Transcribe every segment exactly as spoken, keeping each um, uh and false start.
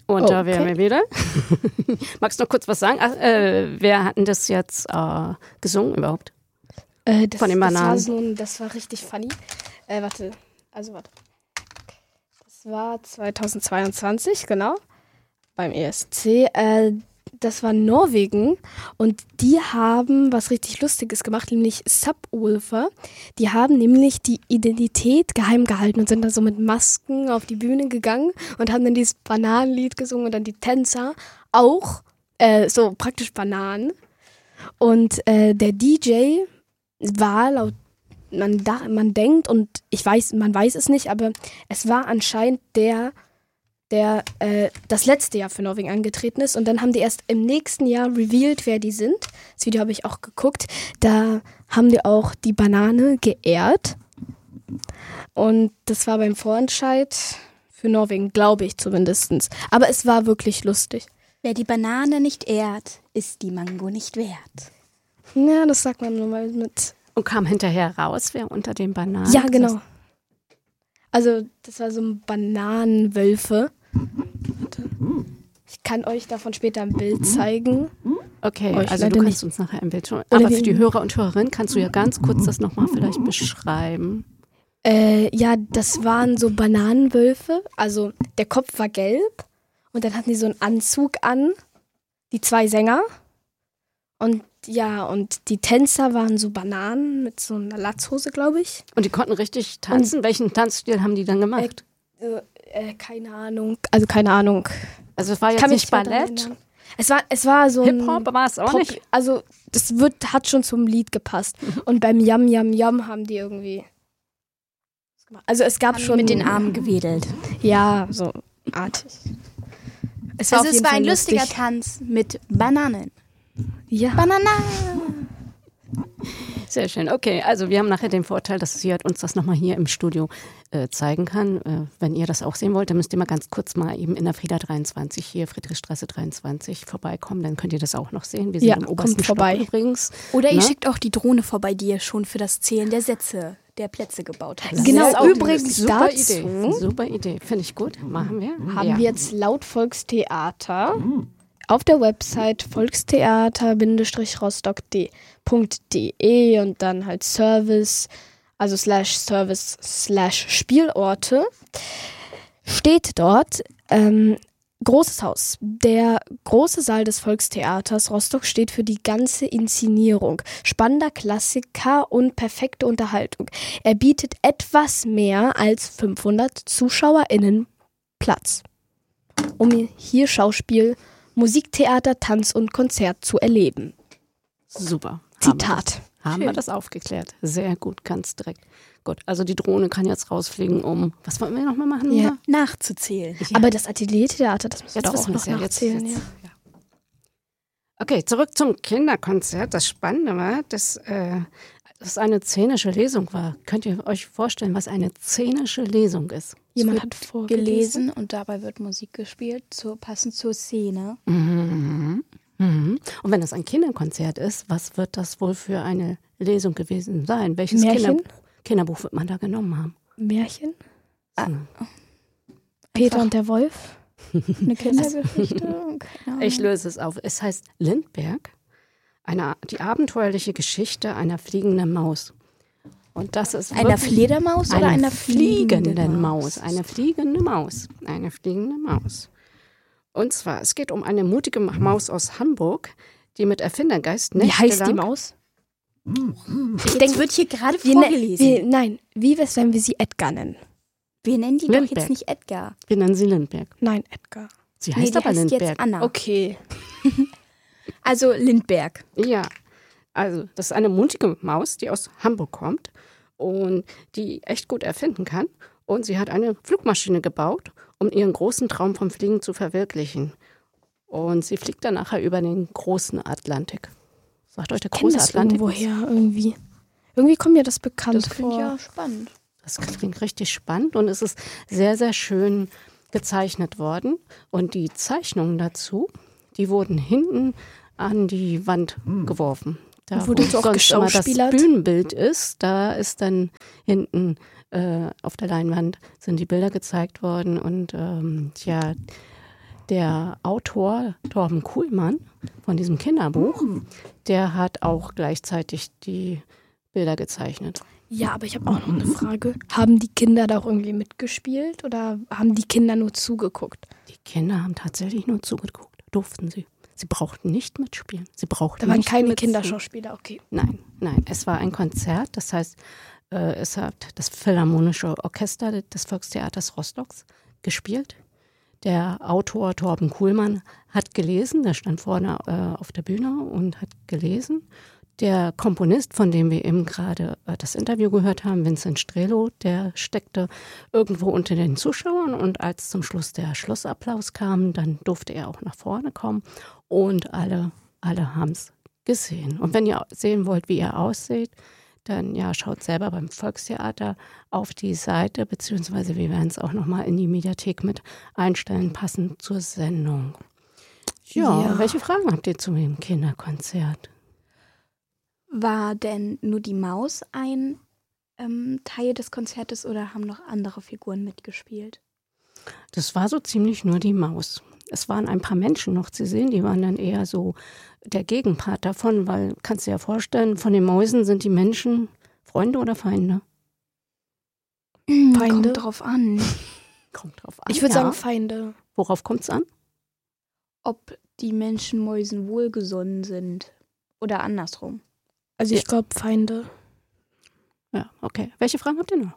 Und Oh, da wären okay. wir wieder. Magst du noch kurz was sagen? Ach, äh, wer hat denn das jetzt äh, gesungen überhaupt? Äh, das, Von den das war Bananen. so ein, das war richtig funny. Äh, warte, also warte. Das war zweitausendzweiundzwanzig, genau, beim E S C. Äh, das war Norwegen und die haben was richtig Lustiges gemacht, nämlich Subwoolfer. Die haben nämlich die Identität geheim gehalten und sind da so mit Masken auf die Bühne gegangen und haben dann dieses Bananenlied gesungen und dann die Tänzer auch, äh, so praktisch Bananen. Und äh, der D J war laut, man, da, man denkt, und ich weiß, man weiß es nicht, aber es war anscheinend der, der äh, das letzte Jahr für Norwegen angetreten ist. Und dann haben die erst im nächsten Jahr revealed, wer die sind. Das Video habe ich auch geguckt. Da haben die auch die Banane geehrt. Und das war beim Vorentscheid für Norwegen, glaube ich zumindest. Aber es war wirklich lustig. Wer die Banane nicht ehrt, ist die Mango nicht wert. Ja, das sagt man nur mal mit. Und kam hinterher raus, wer unter den Bananen Ja, genau. Also, das war so ein Bananenwölfe. Warte. Ich kann euch davon später ein Bild zeigen. Okay, Euch also leider du kannst nicht. uns nachher ein Bild schon. Oder Aber wir- für die Hörer und Hörerinnen kannst du ja ganz kurz das nochmal vielleicht beschreiben. Äh, ja, das waren so Bananenwölfe. Also, der Kopf war gelb. Und dann hatten die so einen Anzug an. Die zwei Sänger. Und ja, und die Tänzer waren so Bananen mit so einer Latzhose, glaube ich. Und die konnten richtig tanzen. Welchen Tanzstil haben die dann gemacht? Äh, äh, keine Ahnung. Also, keine Ahnung. Also es war jetzt Kann mich nicht später Ballett, erinnern. Es war, es war so ein Hip-Hop war es auch Pop, nicht. also das wird, hat schon zum Lied gepasst. Und beim Yum Yum Yum haben die irgendwie was gemacht. Also es gab Haben schon mit den Armen gewedelt. Ja, so artig. Es war Also auf es jeden war Fall ein lustiger lustig. Tanz mit Bananen. Ja. Banana! Sehr schön. Okay, also wir haben nachher den Vorteil, dass Siad uns das nochmal hier im Studio äh, zeigen kann. Äh, wenn ihr das auch sehen wollt, dann müsst ihr mal ganz kurz mal eben in der Frieda dreiundzwanzig hier, Friedrichstraße dreiundzwanzig vorbeikommen. Dann könnt ihr das auch noch sehen. Wir sind Ja, im kommt obersten vorbei. Stock übrigens. Oder ihr Na? schickt auch die Drohne vorbei, die ihr schon für das Zählen der Sätze, der Plätze gebaut habt. Genau, Das ist auch übrigens eine super dazu Idee. Super Idee. Finde ich gut. Machen wir. haben ja. wir jetzt laut Volkstheater auf der Website volkstheater-rostock punkt de und dann halt Service, also slash Service slash Spielorte, steht dort ähm, großes Haus. Der große Saal des Volkstheaters Rostock steht für die ganze Inszenierung. Spannender Klassiker und perfekte Unterhaltung. Er bietet etwas mehr als fünfhundert ZuschauerInnen Platz, um hier Schauspiel, Musiktheater, Tanz und Konzert zu erleben. Super. Zitat. Haben wir das aufgeklärt. Sehr gut, ganz direkt. Gut, also die Drohne kann jetzt rausfliegen, um, was wollen wir nochmal machen? Ja. Nina? Nachzuzählen. Aber das Ateliertheater, das müssen wir Jetzt doch auch wissen wir noch es ja. Jetzt, nachzählen. jetzt, Ja. ja. Okay, zurück zum Kinderkonzert. Das Spannende war, dass äh, es eine szenische Lesung war. Könnt ihr euch vorstellen, was eine szenische Lesung ist? Jemand Es hat wird vorgelesen. gelesen und dabei wird Musik gespielt, zur, passend zur Szene. Mhm. Mhm. Und wenn das ein Kinderkonzert ist, was wird das wohl für eine Lesung gewesen sein? Welches Märchen? Kinder Kinderbuch wird man da genommen haben? Märchen? Ah. Peter Einfach und der Wolf? eine Kindergeschichte. Keine Ahnung. Ich löse es auf. Es heißt Lindbergh, eine, die abenteuerliche Geschichte einer fliegenden Maus. Und das ist Einer wirklich Fledermaus oder einer fliegenden fliegenden Maus. Eine fliegende Maus. Eine fliegende Maus. Und zwar, es geht um eine mutige Maus aus Hamburg, die mit Erfindergeist Wie heißt die nächtelang- Maus? Ich denke, wird hier gerade Wir ne- vorgelesen. wir, nein, wie wär's, wenn wir sie Edgar nennen? Wir nennen die doch Lindbergh. jetzt nicht Edgar. Wir nennen sie Lindbergh. Nein, Edgar. Sie Nee, heißt die aber heißt Lindbergh. jetzt Anna. Okay. Also Lindbergh. Ja, also das ist eine mutige Maus, die aus Hamburg kommt und die echt gut erfinden kann. Und sie hat eine Flugmaschine gebaut, um ihren großen Traum vom Fliegen zu verwirklichen. Und sie fliegt dann nachher über den großen Atlantik. Sagt euch der Kenn große das Atlantik? irgendwoher irgendwie. Irgendwie kommt mir das bekannt Das finde vor. ich ja spannend. Das klingt richtig spannend und es ist sehr, sehr schön gezeichnet worden. Und die Zeichnungen dazu, die wurden hinten an die Wand geworfen. Da, Wurde wo so auch sonst immer das geschauspielert? Bühnenbild ist, da ist dann hinten äh, auf der Leinwand sind die Bilder gezeigt worden und ähm, ja, der Autor Torben Kuhlmann von diesem Kinderbuch, der hat auch gleichzeitig die Bilder gezeichnet. Ja, aber ich habe auch noch eine Frage. Haben die Kinder da auch irgendwie mitgespielt oder haben die Kinder nur zugeguckt? Die Kinder haben tatsächlich nur zugeguckt, durften sie. Sie brauchten nicht mitspielen. Sie brauchten Da waren nicht keine mitsingen. Kinderschauspieler, okay. Nein, nein. Es war ein Konzert, das heißt, äh, es hat das Philharmonische Orchester des Volkstheaters Rostocks gespielt. Der Autor Torben Kuhlmann hat gelesen, der stand vorne äh, auf der Bühne und hat gelesen. Der Komponist, von dem wir eben gerade äh, das Interview gehört haben, Vincent Strelo, der steckte irgendwo unter den Zuschauern und als zum Schluss der Schlussapplaus kam, dann durfte er auch nach vorne kommen und alle, alle haben es gesehen. Und wenn ihr sehen wollt, wie er aussieht, dann ja, schaut selber beim Volkstheater auf die Seite, beziehungsweise wir werden es auch nochmal in die Mediathek mit einstellen, passend zur Sendung. Ja, Ja. welche Fragen habt ihr zu dem Kinderkonzert? War denn nur die Maus ein ähm, Teil des Konzertes oder haben noch andere Figuren mitgespielt? Das war so ziemlich nur die Maus. Es waren ein paar Menschen noch zu sehen, die waren dann eher so der Gegenpart davon, weil, kannst du dir ja vorstellen, von den Mäusen sind die Menschen Freunde oder Feinde? Feinde? Kommt drauf an, Kommt drauf an. Ich würde ja. sagen Feinde. Worauf kommt es an? ob die Menschen Mäusen wohlgesonnen sind oder andersrum. Also ich glaube Feinde. Ja, okay. Welche Fragen habt ihr noch?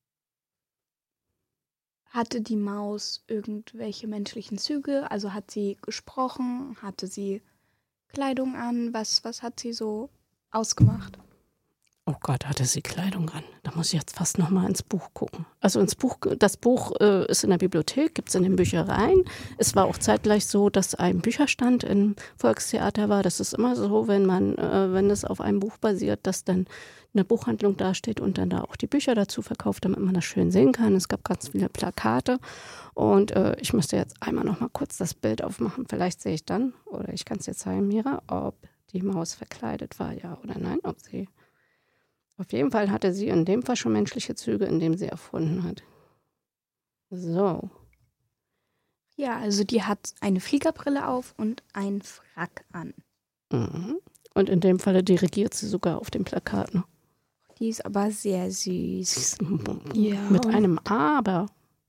Hatte die Maus irgendwelche menschlichen Züge? Also hat sie gesprochen? Hatte sie Kleidung an? Was, was hat sie so ausgemacht? Oh Gott, hatte sie Kleidung an. Da muss ich jetzt fast noch mal ins Buch gucken. Also ins Buch, das Buch äh, ist in der Bibliothek, gibt es in den Büchereien. Es war auch zeitgleich so, dass ein Bücherstand im Volkstheater war. Das ist immer so, wenn man, äh, wenn es auf einem Buch basiert, dass dann eine Buchhandlung dasteht und dann da auch die Bücher dazu verkauft, damit man das schön sehen kann. Es gab ganz viele Plakate und äh, ich müsste jetzt einmal noch mal kurz das Bild aufmachen. Vielleicht sehe ich dann, oder ich kann es dir zeigen, Mira, ob die Maus verkleidet war, ja oder nein, ob sie... Auf jeden Fall hatte sie in dem Fall schon menschliche Züge, indem sie erfunden hat. So. Ja, also die hat eine Fliegerbrille auf und einen Frack an. Mhm. Und in dem Falle dirigiert sie sogar auf dem Plakat. Ne? Die ist aber sehr süß. Ja. Mit einem Aber.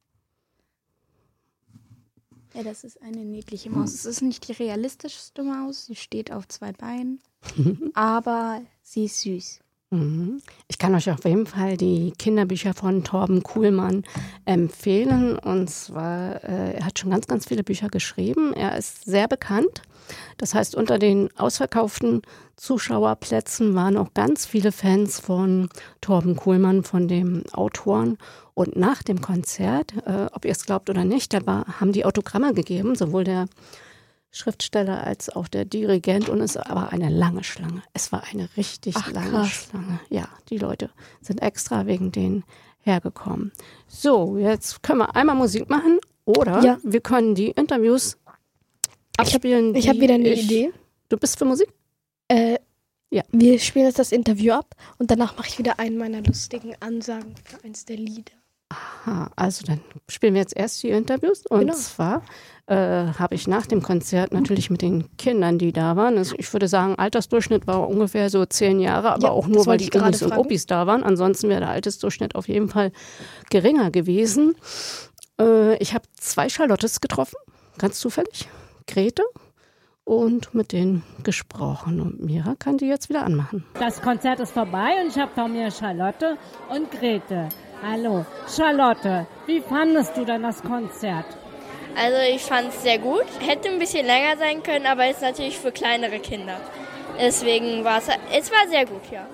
Ja, das ist eine niedliche Maus. Es ist nicht die realistischste Maus. Sie steht auf zwei Beinen. Aber sie ist süß. Ich kann euch auf jeden Fall die Kinderbücher von Torben Kuhlmann empfehlen. Und zwar, äh, er hat schon ganz, ganz viele Bücher geschrieben. Er ist sehr bekannt. Das heißt, unter den ausverkauften Zuschauerplätzen waren auch ganz viele Fans von Torben Kuhlmann, von dem Autoren. Und nach dem Konzert, äh, ob ihr es glaubt oder nicht, da war, haben die Autogramme gegeben, sowohl der Schriftsteller als auch der Dirigent, und es war eine lange Schlange. Es war eine richtig Ach, lange krass. Schlange. Ja, die Leute sind extra wegen denen hergekommen. So, jetzt können wir einmal Musik machen oder Ja. wir können die Interviews abspielen. Ich habe die wieder eine ich, Idee. Du bist für Musik? Äh, Ja. Wir spielen jetzt das Interview ab und danach mache ich wieder einen meiner lustigen Ansagen für eins der Lieder. Aha, also dann spielen wir jetzt erst die Interviews. Und Genau. zwar äh, habe ich nach dem Konzert natürlich mit den Kindern, die da waren, also ich würde sagen, Altersdurchschnitt war ungefähr so zehn Jahre, aber Ja, auch nur, das weil wollte die ich gerade Omis und fragen. Opis da waren. Ansonsten wäre der Altersdurchschnitt auf jeden Fall geringer gewesen. Äh, ich habe zwei Charlottes getroffen, ganz zufällig, Grete, und mit denen gesprochen. Und Mira kann die jetzt wieder anmachen. Das Konzert ist vorbei und ich habe vor mir Charlotte und Grete. Hallo. Charlotte, wie fandest du denn das Konzert? Also ich fand es sehr gut. Hätte ein bisschen länger sein können, aber ist natürlich für kleinere Kinder. Deswegen war es, es war sehr gut, ja.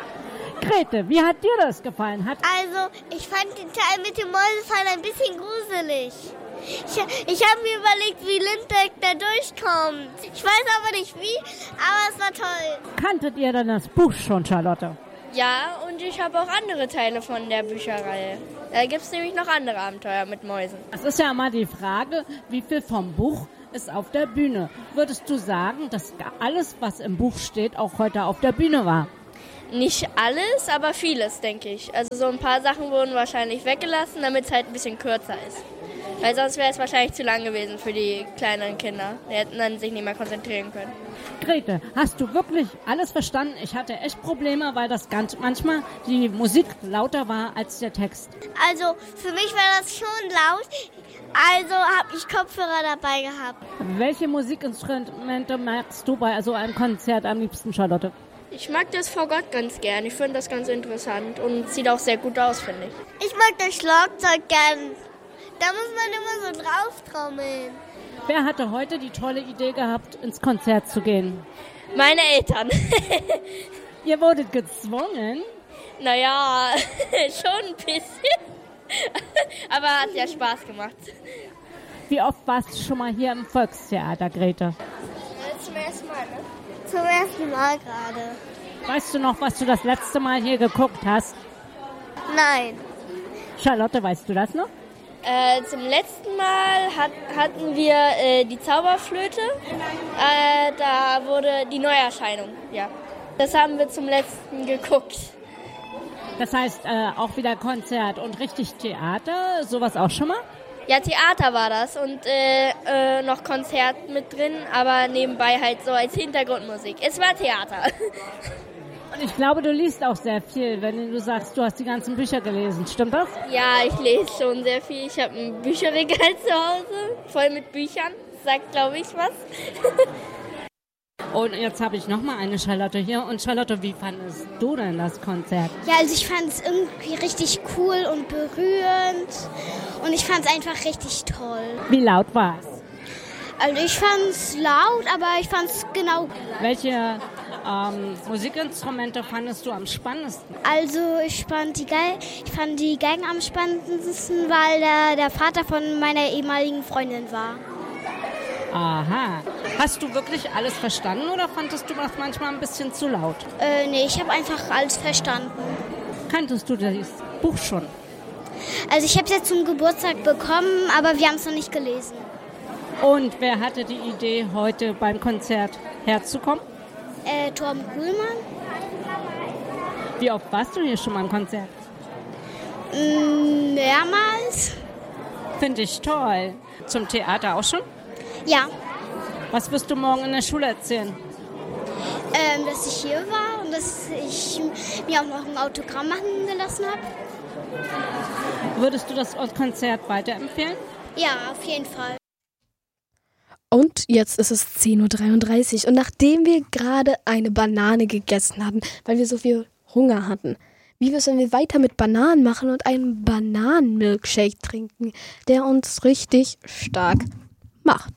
Grete, wie hat dir das gefallen? Hat Also, ich fand den Teil mit dem Mäusefall ein bisschen gruselig. Ich, ich habe mir überlegt, wie Lindbergh da durchkommt. Ich weiß aber nicht wie, aber es war toll. Kanntet ihr denn das Buch schon, Charlotte? Ja, und ich habe auch andere Teile von der Bücherreihe. Da gibt es nämlich noch andere Abenteuer mit Mäusen. Es ist ja immer die Frage, wie viel vom Buch ist auf der Bühne. Würdest du sagen, dass alles, was im Buch steht, auch heute auf der Bühne war? Nicht alles, aber vieles, denke ich. Also so ein paar Sachen wurden wahrscheinlich weggelassen, damit es halt ein bisschen kürzer ist. Weil sonst wäre es wahrscheinlich zu lang gewesen für die kleineren Kinder. Die hätten dann sich nicht mehr konzentrieren können. Grete, hast du wirklich alles verstanden? Ich hatte echt Probleme, weil das ganz manchmal die Musik lauter war als der Text. Also für mich war das schon laut, also habe ich Kopfhörer dabei gehabt. Welche Musikinstrumente magst du bei so einem Konzert am liebsten, Charlotte? Ich mag das Fagott ganz gern. Ich finde das ganz interessant und sieht auch sehr gut aus, finde ich. Ich mag das Schlagzeug gern. Da muss man immer so drauf trommeln. Wer hatte heute die tolle Idee gehabt, ins Konzert zu gehen? Meine Eltern. Ihr wurdet gezwungen? Naja, schon ein bisschen. Aber hat ja Spaß gemacht. Wie oft warst du schon mal hier im Volkstheater, Grete? Zum ersten Mal, ne? Zum ersten Mal gerade. Weißt du noch, was du das letzte Mal hier geguckt hast? Nein. Charlotte, weißt du das noch? Äh, zum letzten Mal hat, hatten wir äh, die Zauberflöte. Äh, da wurde die Neuerscheinung, ja. Das haben wir zum letzten geguckt. Das heißt, äh, auch wieder Konzert und richtig Theater, sowas auch schon mal? Ja, Theater war das und äh, äh, noch Konzert mit drin, aber nebenbei halt so als Hintergrundmusik. Es war Theater. Und ich glaube, du liest auch sehr viel, wenn du sagst, du hast die ganzen Bücher gelesen. Stimmt das? Ja, ich lese schon sehr viel. Ich habe ein Bücherregal zu Hause, voll mit Büchern. Sagt, glaube ich, was. Und jetzt habe ich nochmal eine Charlotte hier. Und Charlotte, wie fandest du denn das Konzert? Ja, also ich fand es irgendwie richtig cool und berührend. Und ich fand es einfach richtig toll. Wie laut war es? Also ich fand es laut, aber ich fand es genau. Welche ähm, Musikinstrumente fandest du am spannendsten? Also ich fand die, Ge- ich fand die Geigen am spannendsten, weil der, der Vater von meiner ehemaligen Freundin war. Aha. Hast du wirklich alles verstanden oder fandest du das manchmal ein bisschen zu laut? Äh, nee, ich habe einfach alles verstanden. Kanntest du das Buch schon? Also ich habe es jetzt zum Geburtstag bekommen, aber wir haben es noch nicht gelesen. Und wer hatte die Idee, heute beim Konzert herzukommen? Äh, Torben Kuhlmann. Wie oft warst du hier schon mal im Konzert? Mm, mehrmals. Finde ich toll. Zum Theater auch schon? Ja. Was wirst du morgen in der Schule erzählen? Ähm, dass ich hier war und dass ich mir auch noch ein Autogramm machen gelassen habe. Würdest du das Konzert weiterempfehlen? Ja, auf jeden Fall. Und jetzt ist es zehn Uhr dreiunddreißig und nachdem wir gerade eine Banane gegessen haben, weil wir so viel Hunger hatten, wie sollen wir weiter mit Bananen machen und einen Bananenmilkshake trinken, der uns richtig stark macht?